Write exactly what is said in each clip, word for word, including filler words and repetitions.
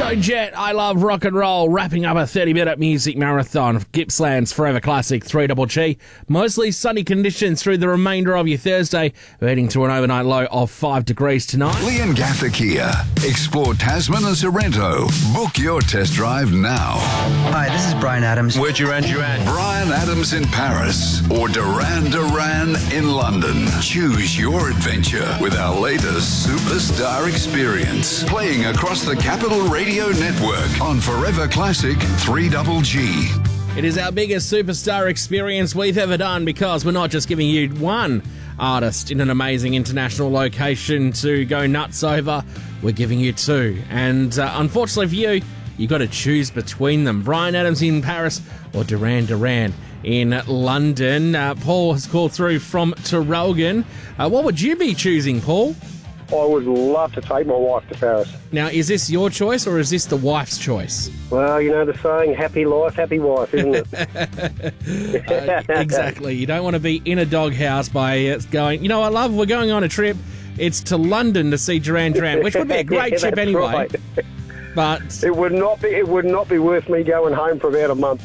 Joan Jett, I Love Rock and Roll, wrapping up a thirty-minute music marathon of Gippsland's Forever Classic three G G. Mostly sunny conditions through the remainder of your Thursday, heading to an overnight low of five degrees tonight. Leongatha Kia. Explore Tasman and Sorrento. Book your test drive now. Hi, this is Brian Adams. We're Duran Duran. Brian Adams in Paris or Duran Duran in London. Choose your adventure with our latest Superstar Experience. Playing across the Capital Radio Network on Forever Classic three G G. It is our biggest Superstar Experience we've ever done because we're not just giving you one artist in an amazing international location to go nuts over, we're giving you two. And uh, unfortunately for you, you've got to choose between them. Brian Adams in Paris or Duran Duran in London. Uh, Paul has called through from Traralgon. Uh, what would you be choosing, Paul? I would love to take my wife to Paris. Now, is this your choice or is this the wife's choice? Well, you know the saying, happy life, happy wife, isn't it? uh, exactly. You don't want to be in a doghouse by uh, going, you know, I love, we're going on a trip. It's to London to see Duran Duran, which would be a great yeah, trip anyway. Right. But it would not be. It would not be worth me going home for about a month.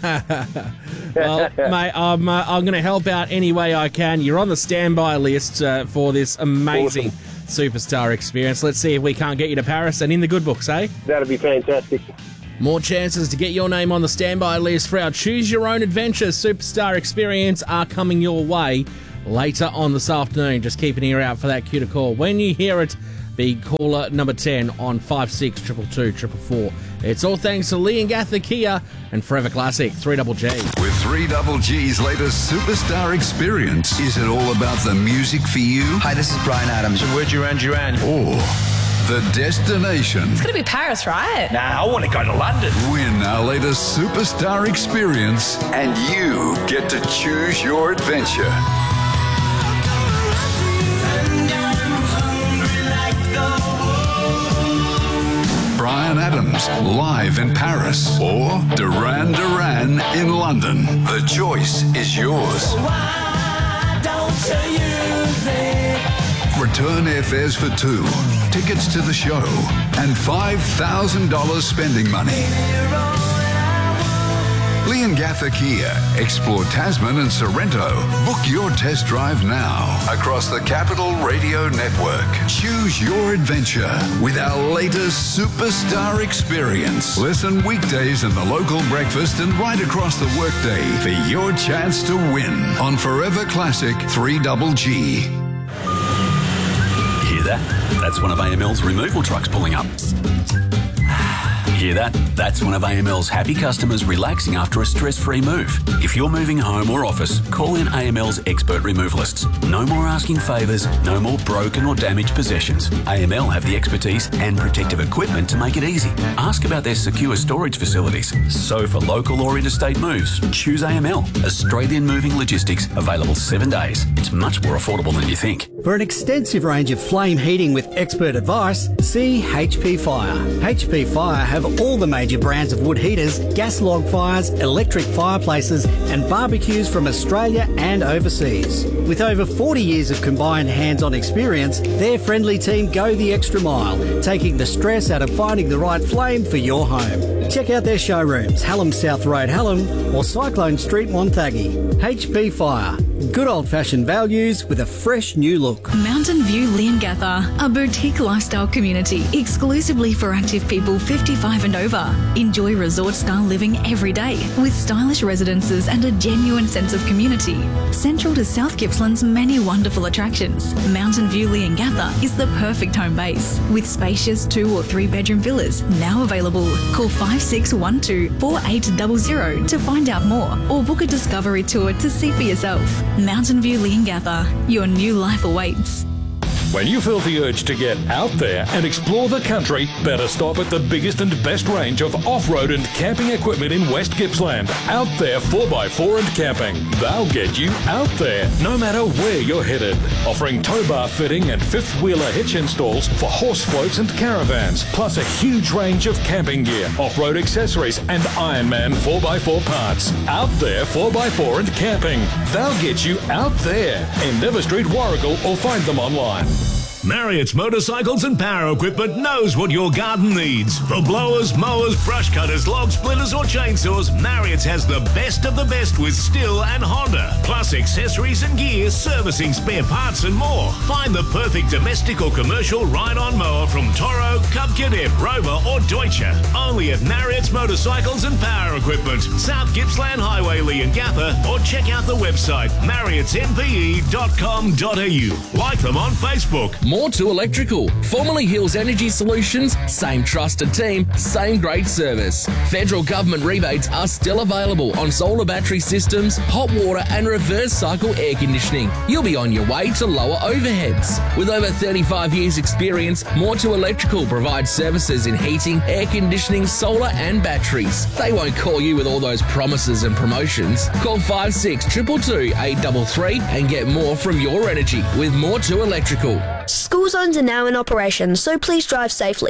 Well, mate, I'm uh, I'm going to help out any way I can. You're on the standby list uh, for this amazing awesome. Superstar Experience. Let's see if we can't get you to Paris and in the good books, eh? That'd be fantastic. More chances to get your name on the standby list for our Choose Your Own Adventure Superstar Experience are coming your way later on this afternoon. Just keep an ear out for that cue to call. When you hear it, be caller number ten on five six two two two four four. It's all thanks to Leongatha Kia and Forever Classic three G G. With three G G's latest Superstar Experience, is it all about the music for you? Hi, this is Brian Adams. We're Duran Duran. Or the destination? It's going to be Paris, right? Nah, I want to go to London. Win our latest Superstar Experience and you get to choose your adventure. Brian Adams, live in Paris, or Duran Duran in London. The choice is yours. Return airfares for two, tickets to the show, and five thousand dollars spending money. Leongatha Kia. Explore Tasman and Sorrento. Book your test drive now across the Capital Radio Network. Choose your adventure with our latest Superstar Experience. Listen weekdays in the local breakfast and right across the workday for your chance to win on Forever Classic three G G. Hear that? That's one of A M L's removal trucks pulling up. Hear that? That's one of A M L's happy customers relaxing after a stress-free move. If you're moving home or office, call in A M L's expert removalists. No more asking favours, no more broken or damaged possessions. A M L have the expertise and protective equipment to make it easy. Ask about their secure storage facilities. So for local or interstate moves, choose A M L. Australian Moving Logistics, available seven days. It's much more affordable than you think. For an extensive range of flame heating with expert advice, see H P Fire. H P Fire have all the major brands of wood heaters, gas log fires, electric fireplaces and barbecues from Australia and overseas. With over forty years of combined hands-on experience, their friendly team go the extra mile, taking the stress out of finding the right flame for your home. Check out their showrooms, Hallam South Road, Hallam or Cyclone Street, Wonthaggi. H P Fire. Good old-fashioned values with a fresh new look. Mountain View Leongatha, a boutique lifestyle community exclusively for active people fifty-five and over. Enjoy resort-style living every day with stylish residences and a genuine sense of community. Central to South Gippsland's many wonderful attractions, Mountain View Leongatha is the perfect home base with spacious two or three bedroom villas now available. Call five six one two four eight zero zero to find out more or book a discovery tour to see for yourself. Mountain View Leongatha, your new life awaits. When you feel the urge to get out there and explore the country, better stop at the biggest and best range of off-road and camping equipment in West Gippsland. Out There four by four and Camping. They'll get you out there, no matter where you're headed. Offering tow bar fitting and fifth-wheeler hitch installs for horse floats and caravans, plus a huge range of camping gear, off-road accessories and Ironman four by four parts. Out There four by four and Camping. They'll get you out there. Endeavour Street, Warragul, or find them online. Marriott's Motorcycles and Power Equipment knows what your garden needs. For blowers, mowers, brush cutters, log splitters or chainsaws, Marriott's has the best of the best with Stihl and Honda. Plus accessories and gear, servicing, spare parts and more. Find the perfect domestic or commercial ride-on mower from Toro, Cub Cadet, Rover or Deutsche. Only at Marriott's Motorcycles and Power Equipment, South Gippsland Highway, Leongatha, or check out the website marriotts m p e dot com dot a u. Like them on Facebook. More to Electrical. Formerly Hills Energy Solutions, same trusted team, same great service. Federal government rebates are still available on solar battery systems, hot water and reverse cycle air conditioning. You'll be on your way to lower overheads. With over thirty-five years experience, More to Electrical provides services in heating, air conditioning, solar and batteries. They won't call you with all those promises and promotions. Call five six two two two, eight three three and get more from your energy with More to Electrical. School zones are now in operation, so please drive safely.